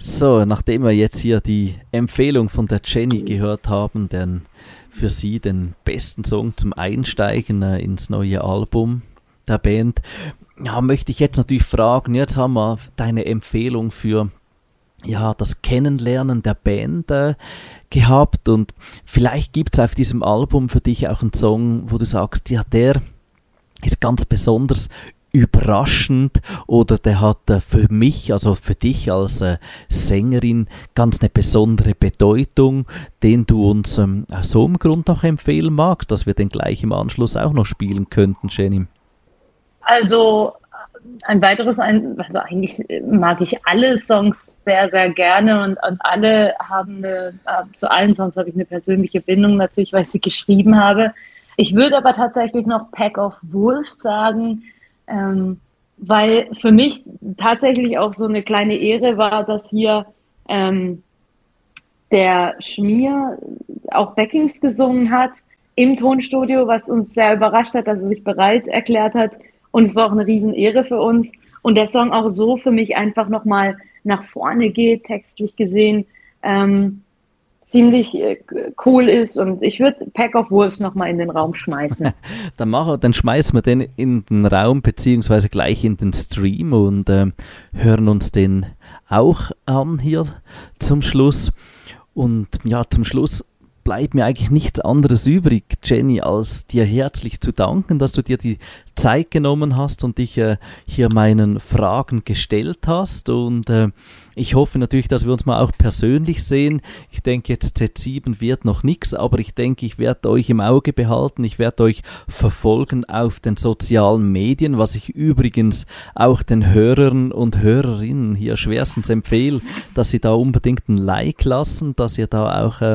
So, nachdem wir jetzt hier die Empfehlung von der Jenny gehört haben, für sie den besten Song zum Einsteigen ins neue Album der Band, ja, möchte ich jetzt natürlich fragen, jetzt haben wir deine Empfehlung für das Kennenlernen der Band gehabt und vielleicht gibt es auf diesem Album für dich auch einen Song, wo du sagst, ja, der ist ganz besonders überraschend oder der hat für mich, also für dich als Sängerin, ganz eine besondere Bedeutung, den du uns aus so einem Grund noch empfehlen magst, dass wir den gleich im Anschluss auch noch spielen könnten, Jenny? Also also eigentlich mag ich alle Songs sehr, sehr gerne und alle haben zu allen Songs habe ich eine persönliche Bindung, natürlich, weil ich sie geschrieben habe. Ich würde aber tatsächlich noch Pack of Wolves sagen, weil für mich tatsächlich auch so eine kleine Ehre war, dass hier der Schmier auch Backings gesungen hat im Tonstudio, was uns sehr überrascht hat, dass er sich bereit erklärt hat. Und es war auch eine Riesenehre für uns. Und der Song auch so für mich einfach nochmal nach vorne geht, textlich gesehen, ziemlich cool ist. Und ich würde Pack of Wolves nochmal in den Raum schmeißen. Dann schmeißen wir den in den Raum, beziehungsweise gleich in den Stream und hören uns den auch an hier zum Schluss. Und ja, zum Schluss bleibt mir eigentlich nichts anderes übrig, Jenny, als dir herzlich zu danken, dass du dir die Zeit genommen hast und dich hier meinen Fragen gestellt hast. Und ich hoffe natürlich, dass wir uns mal auch persönlich sehen. Ich denke, jetzt Z7 wird noch nichts, aber ich denke, ich werde euch im Auge behalten. Ich werde euch verfolgen auf den sozialen Medien, was ich übrigens auch den Hörern und Hörerinnen hier schwerstens empfehle, dass sie da unbedingt ein Like lassen, dass ihr da auch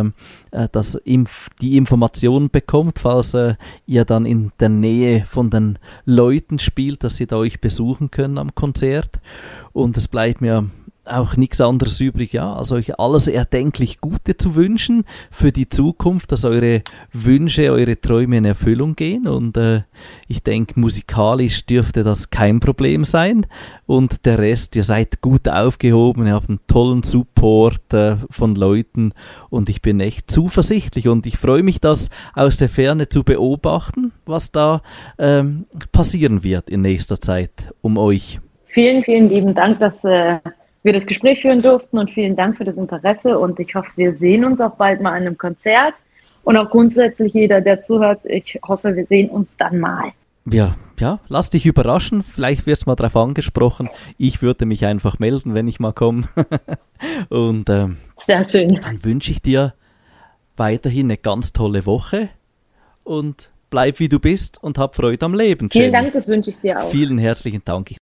die Informationen bekommt, falls ihr dann in der Nähe von den Leuten spielt, dass sie da euch besuchen können am Konzert. Und es bleibt mir auch nichts anderes übrig, als euch alles erdenklich Gute zu wünschen für die Zukunft, dass eure Wünsche, eure Träume in Erfüllung gehen und ich denke, musikalisch dürfte das kein Problem sein und der Rest, ihr seid gut aufgehoben, ihr habt einen tollen Support von Leuten und ich bin echt zuversichtlich und ich freue mich, das aus der Ferne zu beobachten, was da passieren wird in nächster Zeit um euch. Vielen, vielen lieben Dank, dass wir das Gespräch führen durften und vielen Dank für das Interesse und ich hoffe, wir sehen uns auch bald mal an einem Konzert und auch grundsätzlich jeder, der zuhört, ich hoffe, wir sehen uns dann mal. Ja, lass dich überraschen, vielleicht wirst du mal drauf angesprochen, ich würde mich einfach melden, wenn ich mal komme und sehr schön. Dann wünsche ich dir weiterhin eine ganz tolle Woche und bleib wie du bist und hab Freude am Leben, Jenny. Vielen Dank, das wünsche ich dir auch. Vielen herzlichen Dank.